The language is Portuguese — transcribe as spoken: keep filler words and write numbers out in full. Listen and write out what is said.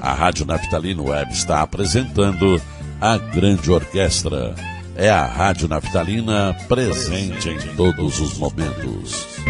A Rádio Naftalina Web está apresentando a Grande Orquestra. É a Rádio Naftalina presente em todos os momentos.